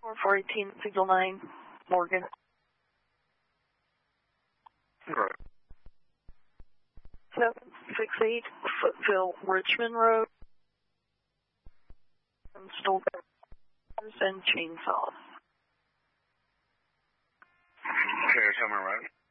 418 Signal 9, Morgan. Right. 768 Footville, Richmond Road. Installed and chainsaws. Okay, tell me right.